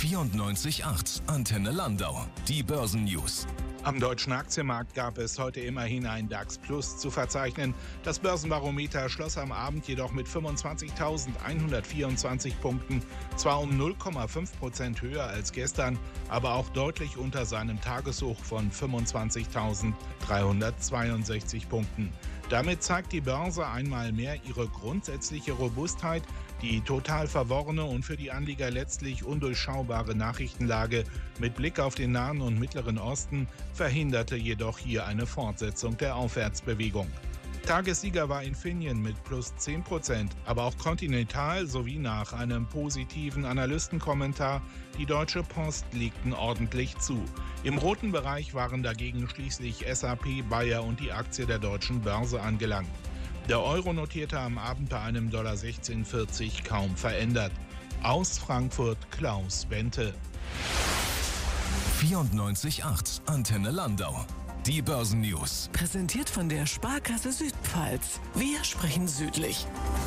94.8 Antenne Landau. Die Börsennews. Am deutschen Aktienmarkt gab es heute immerhin ein DAX Plus zu verzeichnen. Das Börsenbarometer schloss am Abend jedoch mit 25.124 Punkten, zwar um 0,5% höher als gestern, aber auch deutlich unter seinem Tageshoch von 25.362 Punkten. Damit zeigt die Börse einmal mehr ihre grundsätzliche Robustheit. Die total verworrene und für die Anleger letztlich undurchschaubare Nachrichtenlage mit Blick auf den Nahen und Mittleren Osten verhinderte jedoch hier eine Fortsetzung der Aufwärtsbewegung. Tagessieger war Infineon mit plus 10%, aber auch Continental sowie nach einem positiven Analystenkommentar die Deutsche Post legten ordentlich zu. Im roten Bereich waren dagegen schließlich SAP, Bayer und die Aktie der Deutschen Börse angelangt. Der Euro notierte am Abend bei einem $16,40 kaum verändert. Aus Frankfurt Klaus Bente. 94.8 Antenne Landau. Die Börsennews. Präsentiert von der Sparkasse Südpfalz. Wir sprechen südlich.